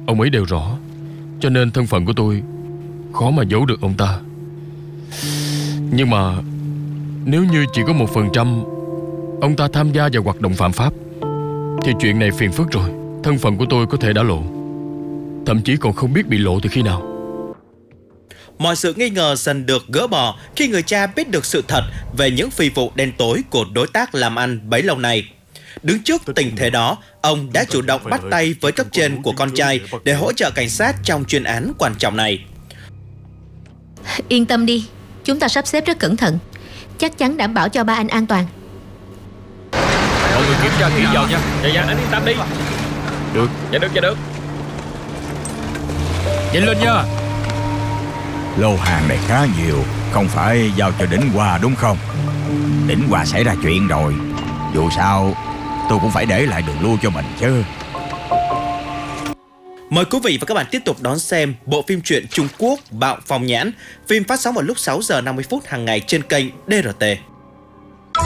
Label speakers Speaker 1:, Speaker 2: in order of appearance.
Speaker 1: ông ấy đều rõ, cho nên thân phận của tôi khó mà giấu được ông ta. Nhưng mà nếu như chỉ có 1% ông ta tham gia vào hoạt động phạm pháp thì chuyện này phiền phức rồi. Thân phận của tôi có thể đã lộ, thậm chí còn không biết bị lộ từ khi nào.
Speaker 2: Mọi sự nghi ngờ dần được gỡ bỏ khi người cha biết được sự thật về những phi vụ đen tối của đối tác làm ăn bấy lâu nay. Đứng trước tình thế đó, ông đã chủ động bắt tay với cấp trên của con trai để hỗ trợ cảnh sát trong chuyên án quan trọng này.
Speaker 3: Yên tâm đi, chúng ta sắp xếp rất cẩn thận, chắc chắn đảm bảo cho ba anh an toàn.
Speaker 4: Mọi người kiểm tra kỹ vào nha. Dạ, anh yên tâm đi.
Speaker 1: Được.
Speaker 4: Dạ được. Nhanh lên nha.
Speaker 5: Lô hàng này khá nhiều, không phải giao cho Đỉnh Hoa đúng không? Đỉnh Hoa xảy ra chuyện rồi, dù sao tôi cũng phải để lại đường lui cho mình chứ.
Speaker 2: Mời quý vị và các bạn tiếp tục đón xem bộ phim truyện Trung Quốc Bạo Phong Nhãn. Phim phát sóng vào lúc 6 giờ 50 phút hàng ngày trên kênh DRT.